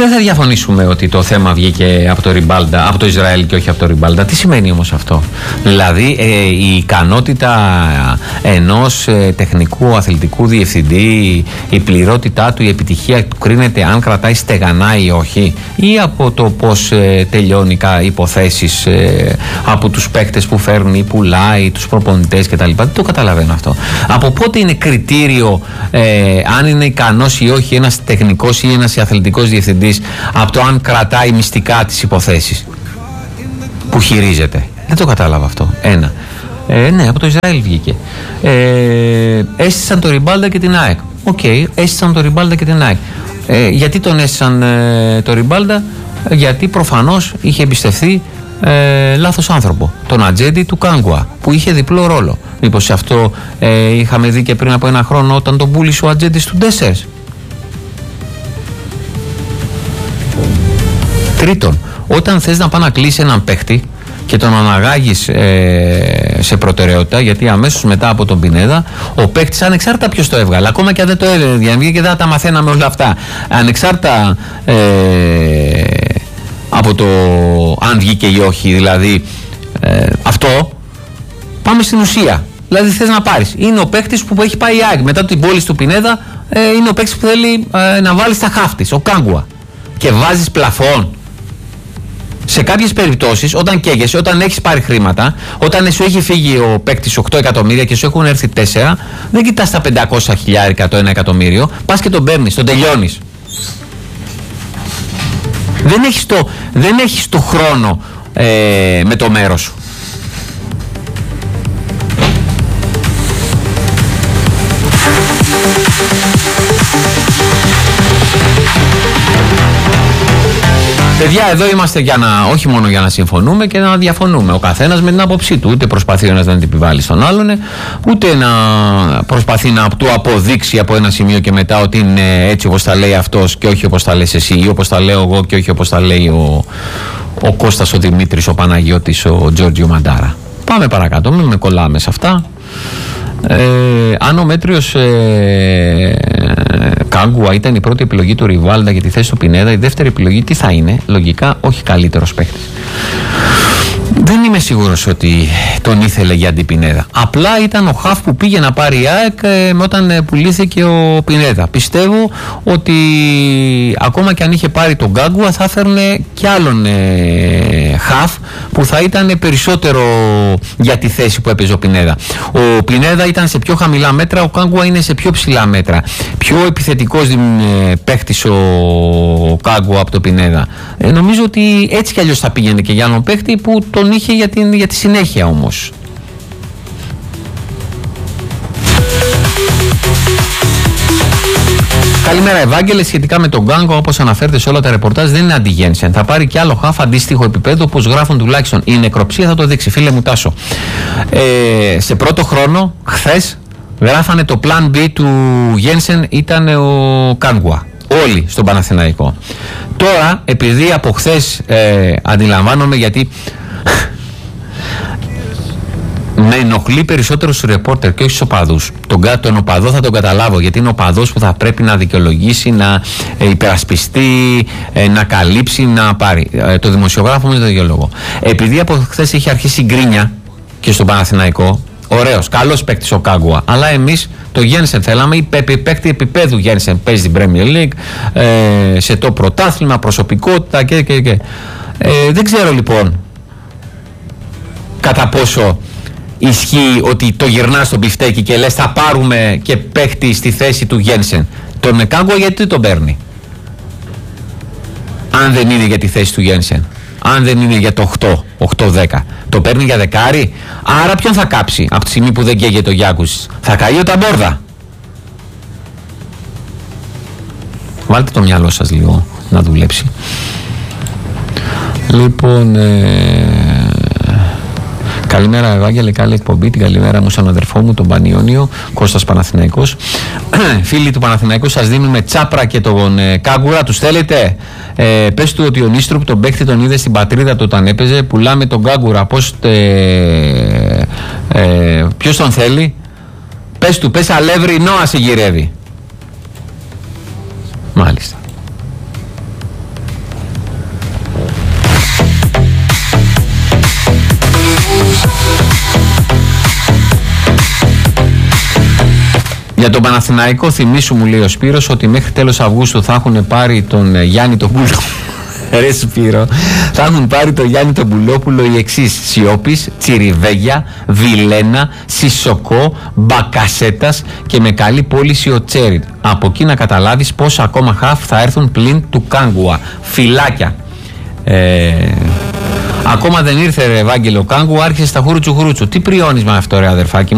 Δεν θα διαφωνήσουμε ότι το θέμα βγήκε από το Ριμπάλντα, από το Ισραήλ και όχι από το Ριμπάλντα. Τι σημαίνει όμως αυτό? Δηλαδή η ικανότητα ενός τεχνικού αθλητικού διευθυντή, η πληρότητά του, η επιτυχία του κρίνεται αν κρατάει στεγανά ή όχι, ή από το πώς τελειώνει υποθέσεις από τους παίκτες που φέρνει ή πουλάει, τους προπονητές κτλ. Δεν το καταλαβαίνω αυτό. Από πότε είναι κριτήριο αν είναι ικανός ή όχι ένας τεχνικός ή ένας αθλητικός διευθυντής από το αν κρατάει μυστικά τις υποθέσεις που χειρίζεται? Δεν το κατάλαβα αυτό. Ένα. Ναι, από το Ισραήλ βγήκε. Έστησαν το Ριμπάλντα και την ΑΕΚ. Οκ, έστησαν το Ριμπάλντα και την ΑΕΚ. Γιατί τον έστησαν το Ριμπάλντα? Γιατί προφανώς είχε εμπιστευτεί λάθος άνθρωπο, τον ατζέντη του Κάγκουα, που είχε διπλό ρόλο. Μήπως σε αυτό είχαμε δει και πριν από ένα χρόνο όταν τον πούλησε ο ατζέντης του Ντέσσερς? Τρίτον, όταν θες να πάει να κλείσει έναν παίχτη και τον αναγάγεις σε προτεραιότητα, γιατί αμέσως μετά από τον Πινέδα ο παίκτης, ανεξάρτητα ποιος το έβγαλε, ακόμα και αν δεν το έβγαλε και δεν τα μαθαίναμε όλα αυτά, ανεξάρτητα από το αν βγήκε ή όχι, δηλαδή αυτό, πάμε στην ουσία. Δηλαδή θες να πάρεις, είναι ο παίκτης που έχει πάει η ΑΕΚ μετά την πώληση του Πινέδα, είναι ο παίκτης που θέλει να βάλει στα χάφτης, ο Κάγκουα, και βάζεις πλαφόν. Σε κάποιες περιπτώσεις, όταν καίγεσαι, όταν έχεις πάρει χρήματα, όταν σου έχει φύγει ο παίκτης 8 εκατομμύρια και σου έχουν έρθει 4, δεν κοιτάς τα 500 χιλιάρικα, το 1 εκατομμύριο, πας και τον παίρνεις, τον τελειώνεις. Δεν έχεις το χρόνο με το μέρος σου. Παιδιά, εδώ είμαστε για να, όχι μόνο για να συμφωνούμε και να διαφωνούμε. Ο καθένας με την άποψή του. Ούτε προσπαθεί ο ένας να την επιβάλλει στον άλλον, ούτε να προσπαθεί να του αποδείξει από ένα σημείο και μετά ότι είναι έτσι όπως τα λέει αυτός και όχι όπως τα λες εσύ, ή όπως τα λέω εγώ και όχι όπως τα λέει ο Κώστας, ο Δημήτρης, ο Παναγιώτης, ο Τζόρτζιο Μαντάρα. Πάμε παρακάτω, μην με κολλάμε σε αυτά. Αν ο μέτριος Κάγκουα ήταν η πρώτη επιλογή του Ριβάλντα για τη θέση του Πινέδα, η δεύτερη επιλογή τι θα είναι? Λογικά όχι καλύτερος παίκτης. Δεν είμαι σίγουρος ότι τον ήθελε για την Πινέδα. Απλά ήταν ο χαφ που πήγε να πάρει η ΑΕΚ όταν πουλήθηκε ο Πινέδα. Πιστεύω ότι ακόμα και αν είχε πάρει τον Κάγκουα θα έφερνε κι άλλον χαφ που θα ήταν περισσότερο για τη θέση που έπαιζε ο Πινέδα. Ο Πινέδα ήταν σε πιο χαμηλά μέτρα, ο Κάγκουα είναι σε πιο ψηλά μέτρα. Πιο επιθετικός παίκτης ο Κάγκουα από το Πινέδα. Νομίζω ότι έτσι κι αλλιώς θα πήγαινε και για άλλον παίκτη που τον είχε για τη συνέχεια όμως. Καλημέρα Ευάγγελε, σχετικά με τον Γκάγκο, όπως αναφέρεται σε όλα τα ρεπορτάζ, δεν είναι αντι-Γένσεν. Θα πάρει κι άλλο χαφ αντίστοιχο επίπεδο, όπως γράφουν τουλάχιστον. Η νεκροψία θα το δείξει, φίλε μου Τάσο. Σε πρώτο χρόνο, χθες, γράφανε το plan B του Γένσεν ήταν ο Κάγκουα. Όλοι στον Παναθηναϊκό. Τώρα, επειδή από χθες αντιλαμβάνομαι, γιατί με ενοχλεί περισσότερο στους ρεπόρτερ και όχι στους οπαδούς. Τον οπαδό θα τον καταλάβω, γιατί είναι ο οπαδός που θα πρέπει να δικαιολογήσει, να υπερασπιστεί, να καλύψει, να πάρει. Το δημοσιογράφο με το ίδιο λόγο. Επειδή από χθες είχε αρχίσει γκρίνια και στον Παναθηναϊκό, ωραίος, καλός παίκτης ο Κάγκουα, αλλά εμείς το Γένσεν θέλαμε, η παίκτη επίπεδου Γένσεν, παίζει την Premier League, σε το πρωτάθλημα, προσωπικότητα και. Δεν ξέρω λοιπόν κατά πόσο ισχύει ότι το γυρνάς στο μπιφτέκι και λες θα πάρουμε και παίκτη στη θέση του Γένσεν. Τον Κάγκουα γιατί τον παίρνει? Αν δεν είναι για τη θέση του Γένσεν, αν δεν είναι για το 8-10, το παίρνει για δεκάρι. Άρα ποιον θα κάψει από τη στιγμή που δεν καίγεται ο Γιάκους? Θα καεί ο Ταμπόρδα. Βάλτε το μυαλό σας λίγο να δουλέψει. Λοιπόν, καλημέρα Ευάγγελε, καλή εκπομπή. Την καλημέρα μου στον αδερφό μου, τον Πανιόνιο, Κώστας Παναθηναϊκός. Φίλοι του Παναθηναϊκού, σας δίνουμε Τσάπρα και τον Κάγκουρα, τους θέλετε? Πες του ότι ο Νίστρουπ τον παίχτη τον είδε στην πατρίδα του όταν έπαιζε. Πουλάμε τον Κάγκουρα, ποιος τον θέλει? Πες του, πες Αλεύρι Νόα σε γυρεύει. Μάλιστα. Για τον Παναθηναϊκό, θυμίσου, μου λέει ο Σπύρος, ότι μέχρι τέλος Αυγούστου θα έχουν πάρει τον Γιάννη τον Πουλόπουλο. Ρε Σπύρο, θα έχουν πάρει τον Γιάννη τον Πουλόπουλο οι εξής: Σιώπης, Τσιριβέγια, Βιλένα, Σισοκό, Μπακασέτας και με καλή πώληση ο Τσέριτ. Από εκεί να καταλάβεις πόσα ακόμα χαφ θα έρθουν πλην του Κάγκουα. Φυλάκια. Ακόμα δεν ήρθε, ρε Ευάγγελο Κάγκουα, άρχισε στα χουρουτσου. Τι πριώνεις με αυτό, ρε αδερφάκι?